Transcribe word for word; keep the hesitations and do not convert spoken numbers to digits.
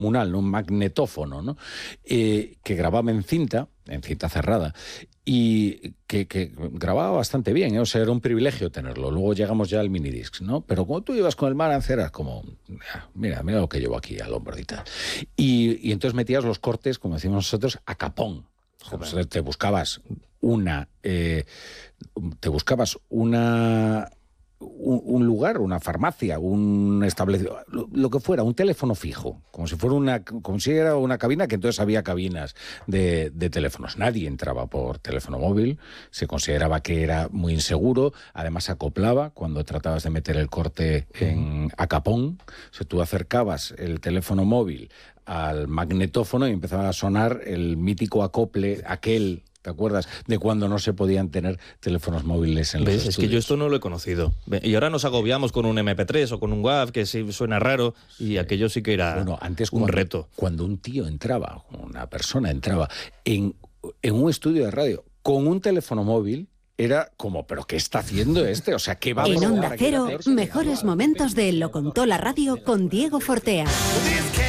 munal, un magnetófono, ¿no? Eh, que grababa en cinta, en cinta cerrada, y que, que grababa bastante bien, ¿eh? O sea, era un privilegio tenerlo. Luego llegamos ya al minidisc, ¿no? Pero cuando tú ibas con el Marantz eras como, mira, mira lo que llevo aquí al hombro y tal. Y, y entonces metías los cortes, como decimos nosotros, a capón. O sea, te buscabas una... Eh, te buscabas una... Un, un lugar, una farmacia, un establecimiento, lo, lo que fuera, un teléfono fijo, como si fuera una, como si era una cabina, que entonces había cabinas de, de teléfonos. Nadie entraba por teléfono móvil, se consideraba que era muy inseguro, además acoplaba cuando tratabas de meter el corte en a capón. O sea, tú acercabas el teléfono móvil al magnetófono y empezaba a sonar el mítico acople, aquel... ¿Te acuerdas de cuando no se podían tener teléfonos móviles en los ¿Ves? estudios? Es que yo esto no lo he conocido. Y ahora nos agobiamos con un eme pe tres o con un WAV, que sí suena raro, y sí. Aquello sí que era bueno, antes un cuando, reto. Cuando un tío entraba, una persona entraba en, en un estudio de radio con un teléfono móvil, era como, ¿pero qué está haciendo este? O sea, ¿qué va a En Onda Cero, mejores momentos de Lo Contó la Radio con Diego Fortea.